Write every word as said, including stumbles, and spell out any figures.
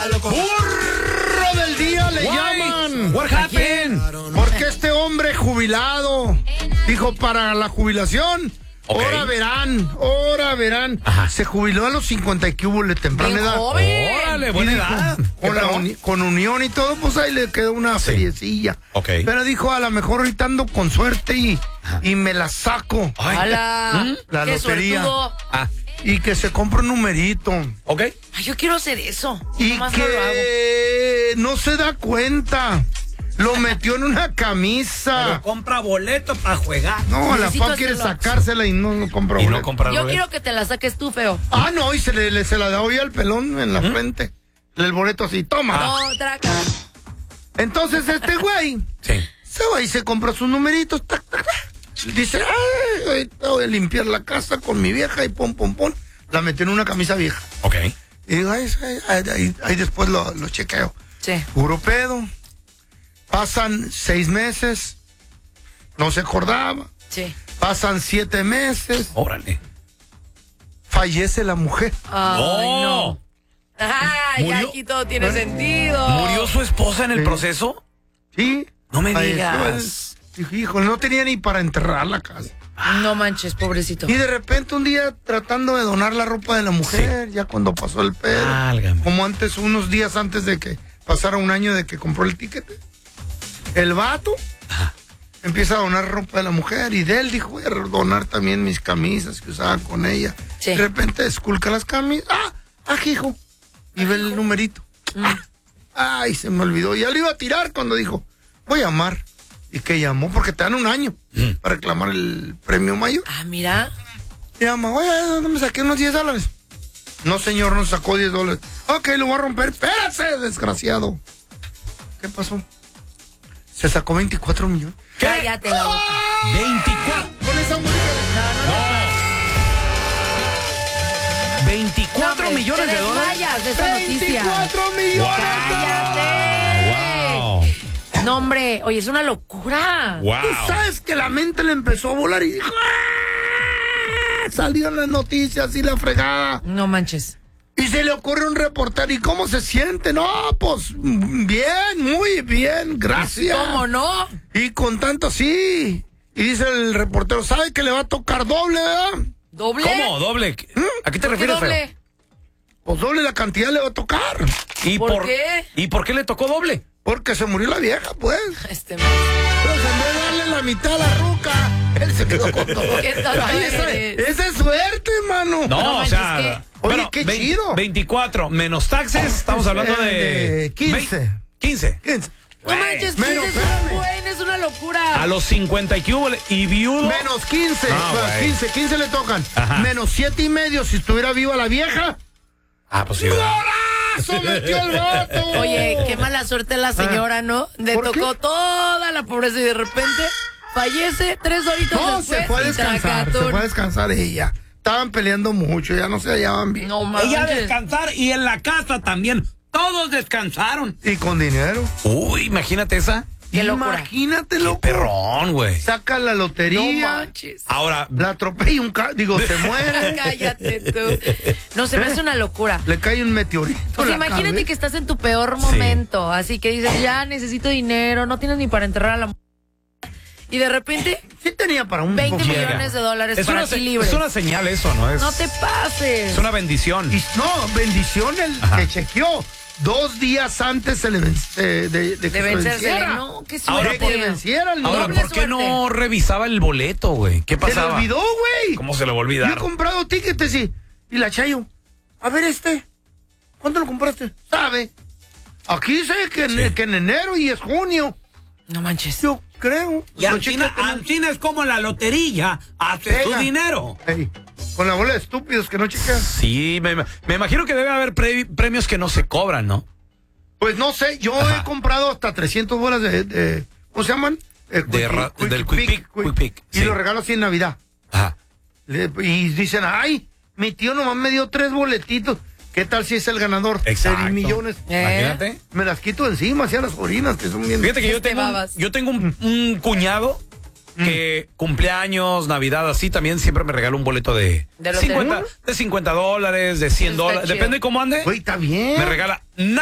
¡Burro del día le Why? llaman! What happened? Porque este hombre jubilado dijo para la jubilación, Okay. ahora verán, ahora verán. Ajá. Se jubiló a los cincuenta y que hubo de temprana Bien edad. joven. Órale, Y buena dijo, edad. Con, la ¿Qué uni- con unión y todo, pues ahí le quedó una Sí. feriecilla. Ok. Pero dijo, a lo mejor ahorita ando con suerte y, y me la saco. Ay. ¡Hala! La ¡Qué lotería. suertudo! Ah, Y que se compre un numerito. ok. Ay, yo quiero hacer eso. Y Nomás no lo hago. que no se da cuenta. Lo metió en una camisa. Pero compra boleto para jugar. No, la Necesito Pau quiere hacerlo. sacársela y no, no compra Y no boleto. comprar Yo boleto. quiero que te la saques tú, feo. Ah, no, y se le, le- se la da hoy al pelón en la frente. El boleto así, toma. No, traca. Entonces este güey Sí. se va y se compra sus numeritos. Tac, tac, tac. Dice, ay, ahorita voy a limpiar la casa con mi vieja y pum, pum, pum. La metió en una camisa vieja. Ok. Y digo, ay, ay, ay, ahí, ahí después lo, lo chequeo. Sí. Puro pedo. Pasan seis meses. No se acordaba. Sí. Pasan siete meses. Órale. Fallece la mujer. Ay, ¡Oh! no. Ay, ya Murió. aquí todo tiene sentido. ¿Murió su esposa en el Sí. proceso? Sí. No me Falleció digas. él. Dijo, híjole, no tenía ni para enterrar la casa. No manches, pobrecito. Y de repente un día tratando de donar la ropa de la mujer, ya cuando pasó el pedo. Válgame. Como antes, unos días antes de que pasara un año de que compró el ticket. El vato empieza a donar ropa de la mujer y de él dijo, voy a donar también mis camisas que usaba con ella. Sí. De repente esculca las camisas. ¡Ah! ¡Ah, hijo! Y ve el numerito. Ah, ¡ay, se me olvidó! Ya lo iba a tirar cuando dijo, voy a llamar. ¿Y que llamó? Porque te dan un año para reclamar el premio mayor. Ah, mira. Llama, oye, ¿dónde me saqué unos diez dólares? No, señor, no sacó diez dólares. Ok, lo voy a romper. Espérate, desgraciado. ¿Qué pasó? Se sacó veinticuatro millones. Cállate la boca. veinticuatro. Con esa mujer. veinticuatro No, millones te de dólares. desmayas de esa noticia. veinticuatro millones. ¡Cállate! Wow. No, hombre, oye, es una locura. Wow. Tú sabes que la mente le empezó a volar y dijo, ¡ah! Salieron las noticias y la fregada. No manches. Y se le ocurre un reportero. ¿Y cómo se siente? No, pues bien, muy bien, gracias. ¿Cómo no? Y con tanto sí. Y dice el reportero, ¿sabe que le va a tocar doble, verdad? ¿Doble? ¿Cómo? ¿Doble? ¿A qué te ¿Por qué refieres, feo? doble? Pues doble la cantidad le va a tocar. ¿Y ¿Por qué? ¿Y por qué le tocó doble? Porque se murió la vieja, pues. Este Pero en vez de darle la mitad a la ruca, él se quedó con todo. ¿Qué tal Ay, esa, eres? esa es suerte, mano. No, No o manches, sea. ¿qué? Oye, bueno, qué veinte chido. veinticuatro menos taxes, estamos hablando Eh, de. de quince. veinte, quince. quince. No manches, Menos, quince es espérame. un buen, es una locura. A los cincuenta y que hubo y viudo. Menos quince. Ah, Bueno, güey. quince, quince le tocan. Ajá. Menos siete y medio si estuviera viva la vieja. Ah, pues sí, ¿verdad? ¡Golazo metió el vato! Oye, qué mala suerte la señora, ¿no? Le ¿Por tocó qué? toda la pobreza y de repente fallece tres horitas No, después. se fue a y descansar, se tracatón. fue a descansar ella. Estaban peleando mucho, ya no se hallaban bien. No Ella a manches. descansar y en la casa también. Todos descansaron. Y con dinero. Uy, imagínate esa. Qué locura. Imagínate, Qué loco. perrón, güey. Saca la No lotería, manches. Ahora, la atropella un carro, digo, se muere, Cállate tú. No, se me hace una locura. le cae un meteorito. Pues en la imagínate cabeza. que estás en tu peor momento, así que dices, ya necesito dinero, no tienes ni para enterrar a la mujer. Y de repente, Sí tenía para un veinte poco. millones de dólares es para una, ti se- libre. es una señal eso, ¿no? Es, No te pases. es una bendición. Y no, bendición el Ajá. que chequeó. Dos días antes se le ven- eh, de, de que De se vencérsele, venciera. no, qué Ahora, suerte. De que venciera el Ahora, doble ¿por qué suerte. no revisaba el boleto, güey? ¿Qué Se le pasaba? olvidó, güey. ¿Cómo se le va a Yo olvidar? he comprado tickets y, y la Chayo. A ver este. ¿Cuánto lo compraste? ¿Sabe? Aquí dice que, en, Sí. que en enero y es junio. No manches. Yo creo. Y Lo Ancina, checa con- Ancina es como la lotería. Hace Pega. su dinero. Ey, con la bola de estúpidos que no checan. Sí, me, me imagino que debe haber pre- premios que no se cobran, ¿no? Pues no sé, yo Ajá. he comprado hasta trescientas bolas de, de- ¿cómo se llaman? Eh, De Quick- ra- Quick del Quick Pick, Quick Pick, Y sí. lo regalo así en Navidad. Ajá. Le- y dicen, ay, mi tío nomás me dio tres boletitos. ¿Qué tal si es el ganador? Exacto. Seis millones. ¿Eh? Imagínate. Me las quito de encima, hacia las orinas, que son bien... Fíjate que yo Este tengo, un, babas. yo tengo un, un cuñado que cumpleaños, Navidad, así también siempre me regala un boleto de, ¿De lotería? cincuenta, de cincuenta dólares, de cien Está dólares, chido. depende de cómo ande. Güey, está bien. Me regala